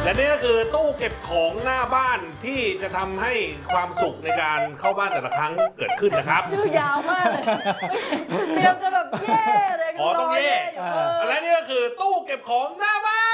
และนี่ก็คือตู้เก็บของหน้าบ้านที่จะทำให้ความสุขในการเข้าบ้านแต่ละครั้งเกิดขึ้นนะครับชื่อยาวมากเลยเตรียมจะแบบเย่เลยอ๋อต้องเย่และนี่ก็คือตู้เก็บของหน้าบ้าน